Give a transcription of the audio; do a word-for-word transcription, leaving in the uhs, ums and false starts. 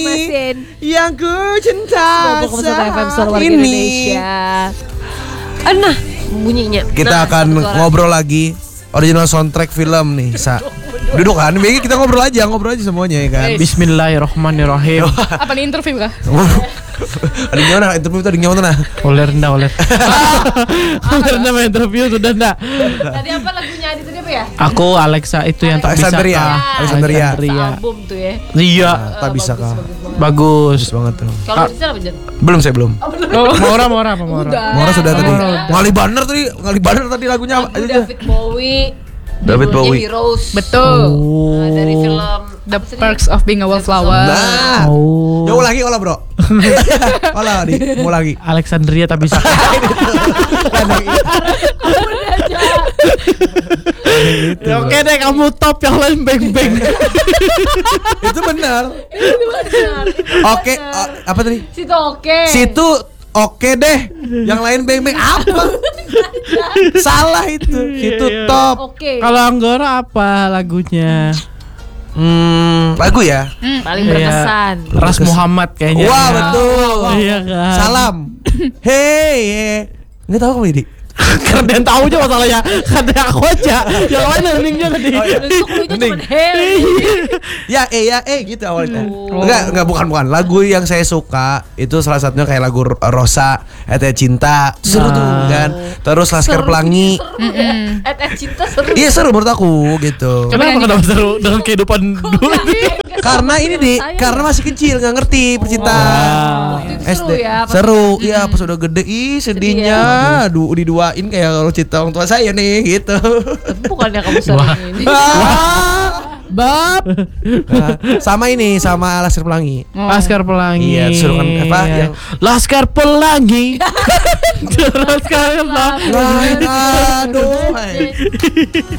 Masin yang ku cinta saat ini. Indonesia. Nah, bunyinya. Kita nah, akan ngobrol lagi original soundtrack film nih. Sa. Duduk kan, kita ngobrol aja, ngobrol aja semuanya ya kan. Bismillahirrahmanirrahim. Apa nih interview kah? Ada nyawa interview tadi nyawa nah. Oler ndak oler. Oler nama interview sudah ndak. Tadi apa lagunya Adi tadi apa ya? Aku Alexa itu yang tak bisa. Alexandria. Alexandria. Album tuh ya. Iya. Tak bisa kah? Bagus banget tuh. Kalau bisa apa Jan? Belum saya belum. Mora mora apa mora? Mora sudah tadi. Ngali Banner tadi, Ngali Banner tadi lagunya apa? David Bowie. David Bowie. Heroes. Betul. Nah, dari film The Perks of Being a Wallflower. Nah. Oh. Jauh lagi olah bro. Olah di, mau lagi. Alexandria tak bisa. Ya, oke deh kamu top yang lain beng-beng. Itu benar. Itu benar. Oke, o- apa tadi? Situ oke. Situ oke deh. Yang lain beng-beng apa? Salah itu. Situ top. Oke. Kalau Anggora apa lagunya? Hmm, lagu ya. Paling berkesan. Ras Muhammad kayaknya. Wah, betul. Iya kan. Salam. Hey, hey. Nggak tahu kamu ini? Karena dia tahu aja masalahnya. Karena aku aja. Yang lain endingnya tadi. Besok lu itu Mending. cuma hey. Ya, eh ya, eh gitu awalnya. Oh. Enggak, enggak bukan bukan. Lagu yang saya suka itu salah satunya kayak lagu Rosa, Ete Cinta, seru tuh kan. Terus Laskar Pelangi. Et et cinta seru. Iya seru menurut aku gitu. Kenapa kenapa seru dengan kehidupan dulu? Karena ini di, karena masih kecil nggak ngerti percintaan. Waktu itu S D seru ya, pas seru, iya pas udah gede, ih sedihnya, aduh diduain kayak kalau cinta orang tua saya nih gitu. Tapi bukannya kamu sering ini. Bab. Nah, sama ini, sama Laskar Pelangi. Laskar Pelangi. Iya, suruh kan apa yang Laskar Pelangi. Laskar Pelangi. lain aduh.